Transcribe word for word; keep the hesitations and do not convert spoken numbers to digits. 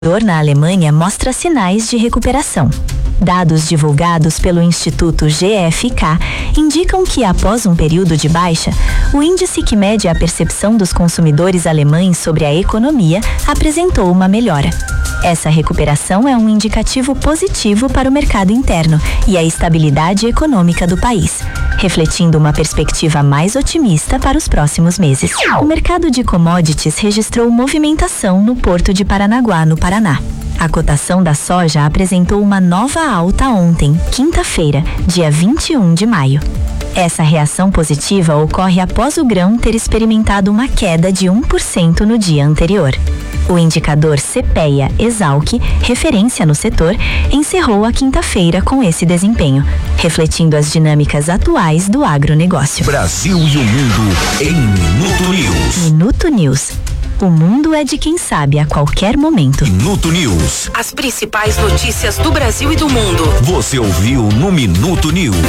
Na Alemanha mostra sinais de recuperação. Dados divulgados pelo Instituto G F K indicam que, após um período de baixa, o índice que mede a percepção dos consumidores alemães sobre a economia apresentou uma melhora. Essa recuperação é um indicativo positivo para o mercado interno e a estabilidade econômica do país, refletindo uma perspectiva mais otimista para os próximos meses. O mercado de commodities registrou movimentação no Porto de Paranaguá, no Paraná. A cotação da soja apresentou uma nova alta ontem, quinta-feira, dia vinte e um de maio. Essa reação positiva ocorre após o grão ter experimentado uma queda de um por cento no dia anterior. O indicador CPEA-Esalq, referência no setor, encerrou a quinta-feira com esse desempenho, refletindo as dinâmicas atuais do agronegócio. Brasil e o mundo em Minuto News. Minuto News. O mundo é de quem sabe a qualquer momento. Minuto News. As principais notícias do Brasil e do mundo. Você ouviu no Minuto News.